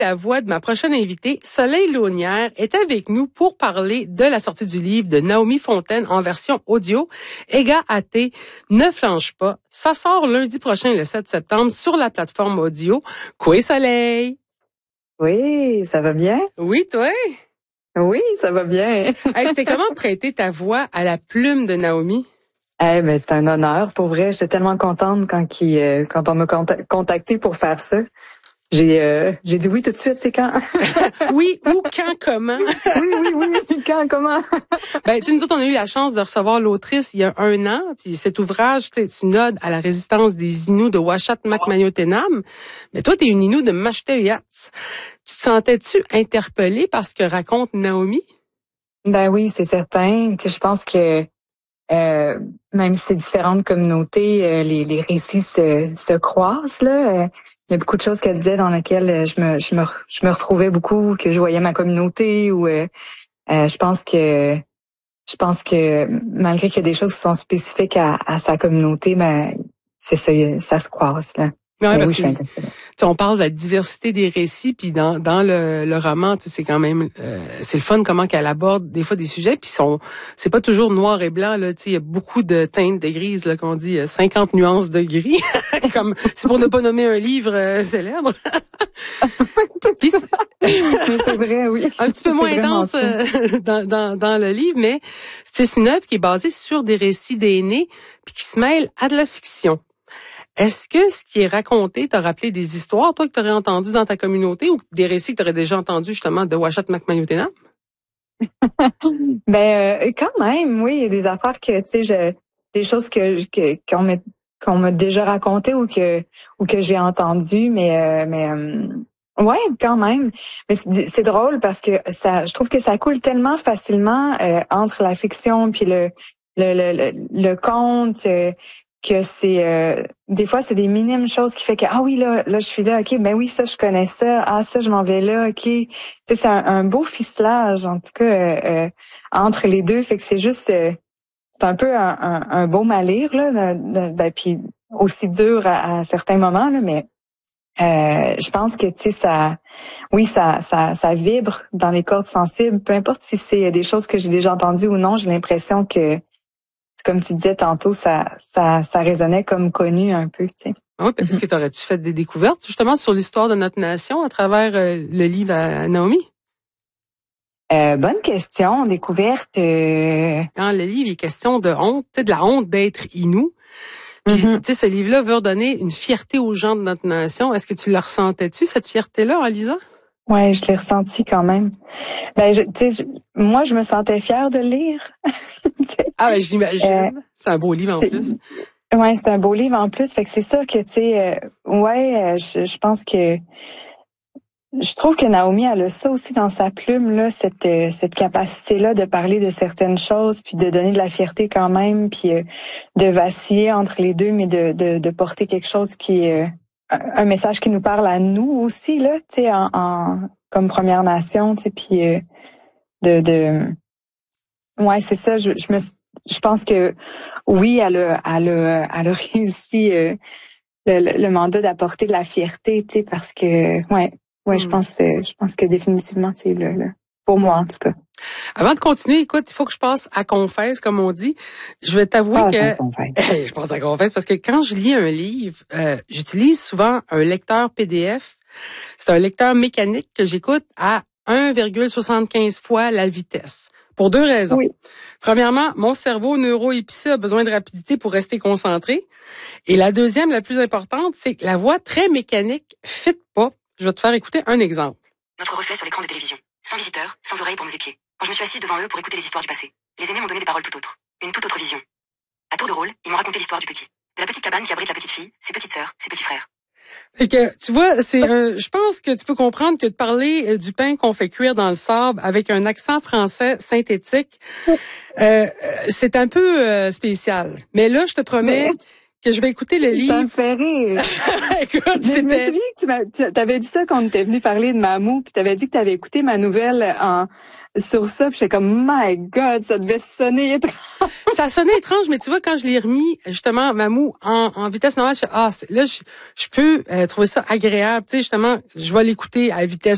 la voix de ma prochaine invitée, Soleil Launière, est avec nous pour parler de la sortie du livre de Naomi Fontaine en version audio, Ega athée, ne flanche pas. Ça sort lundi prochain, le 7 septembre, sur la plateforme audio. Coué Soleil! Oui, ça va bien? Oui, toi? Oui, ça va bien. Hey, c'était comment prêter ta voix à la plume de Naomi? Ben, c'est un honneur, pour vrai. J'étais tellement contente quand on m'a contacté pour faire ça. J'ai dit oui tout de suite, c'est quand? Oui, où, quand, comment? oui, quand, comment? Nous autres, on a eu la chance de recevoir l'autrice il y a 1 an, puis cet ouvrage, c'est une ode à la résistance des Inuits de Uashat Makmayotenam. Mais toi, t'es une Inou de Mashteuiatsi. Tu te sentais-tu interpellée par ce que raconte Naomi? Ben oui, c'est certain. Tu sais, je pense que même si c'est différentes communautés, les récits se croisent, là. Il y a beaucoup de choses qu'elle disait dans lesquelles je me retrouvais beaucoup, que je voyais ma communauté, ou je pense que malgré qu'il y a des choses qui sont spécifiques à sa communauté, ben c'est ça se croise là. Ouais, parce oui, que on parle de la diversité des récits, puis dans le roman, c'est quand même c'est le fun comment qu'elle aborde des fois des sujets, puis c'est pas toujours noir et blanc là, il y a beaucoup de teintes de grise là, qu'on dit 50 nuances de gris, comme c'est pour ne pas nommer un livre célèbre. Puis c'est vrai, oui. Un petit peu moins intense dans le livre, mais c'est une œuvre qui est basée sur des récits d'aînés puis qui se mêle à de la fiction. Est-ce que ce qui est raconté t'a rappelé des histoires, toi, que t'aurais entendues dans ta communauté ou des récits que t'aurais déjà entendus, justement, de Uashat Makmayotenam? Quand même, oui, il y a des affaires que, tu sais, des choses qu'on m'a déjà racontées ou que j'ai entendues, ouais, quand même. Mais c'est drôle parce que je trouve que ça coule tellement facilement entre la fiction puis le conte. Que c'est des fois c'est des minimes choses qui fait que oui là je suis là, ok, ben oui, ça je connais ça, ça je m'en vais là, ok. C'est un beau ficelage en tout cas entre les deux, fait que c'est juste c'est un peu un beau malire là, puis aussi dur à certains moments là, mais je pense que tu sais ça vibre dans les cordes sensibles, peu importe si c'est des choses que j'ai déjà entendues ou non. J'ai l'impression que, comme tu disais tantôt, ça résonnait comme connu un peu, tu sais. Oui, est-ce que t'aurais-tu fait des découvertes, justement, sur l'histoire de notre nation à travers le livre à Naomi? Bonne question, découverte. Dans le livre, il est question de honte, de la honte d'être Inou. Puis, ce livre-là veut redonner une fierté aux gens de notre nation. Est-ce que tu la ressentais-tu, cette fierté-là, en lisant? Ouais, je l'ai ressenti quand même. Moi, je me sentais fière de le lire. Je l'imagine. C'est un beau livre en plus. Ouais, c'est un beau livre en plus. Fait que c'est sûr que, tu sais, je pense que je trouve que Naomi, elle a ça aussi dans sa plume, là, cette capacité-là de parler de certaines choses, puis de donner de la fierté quand même, puis de vaciller entre les deux, mais de porter quelque chose qui est un message qui nous parle à nous aussi, là, tu sais, comme Première Nation, tu sais, puis ouais, c'est ça. Je pense que oui, elle a réussi le mandat d'apporter de la fierté, tu sais, parce que je pense que définitivement c'est le pour moi en tout cas. Avant de continuer, écoute, il faut que je passe à confesse, comme on dit. Je vais t'avouer que je passe à confesse parce que quand je lis un livre, j'utilise souvent un lecteur PDF. C'est un lecteur mécanique que j'écoute à 1,75 fois la vitesse. Pour 2 raisons. Oui. Premièrement, mon cerveau neuroépicé a besoin de rapidité pour rester concentré. Et la deuxième, la plus importante, c'est que la voix très mécanique fit pas. Je vais te faire écouter un exemple. Notre reflet sur l'écran de télévision. Sans visiteurs, sans oreilles pour nous épier. Quand je me suis assise devant eux pour écouter les histoires du passé, les aînés m'ont donné des paroles tout autres. Une toute autre vision. À tour de rôle, ils m'ont raconté l'histoire du petit. De la petite cabane qui abrite la petite fille, ses petites sœurs, ses petits frères. Fait que, tu vois, je pense que tu peux comprendre que de parler du pain qu'on fait cuire dans le sable avec un accent français synthétique, c'est un peu spécial. Mais là, je te promets que je vais écouter le livre. Ça me fait rire. Écoute, je me souviens que tu avais dit ça quand on était venu parler de Mamou, puis tu avais dit que tu avais écouté ma nouvelle sur ça, puis j'étais comme my God, ça devait sonner étrange. Ça sonnait étrange, mais tu vois, quand je l'ai remis, justement, Mamou, en vitesse normale, je peux trouver ça agréable. Tu sais, justement, je vais l'écouter à vitesse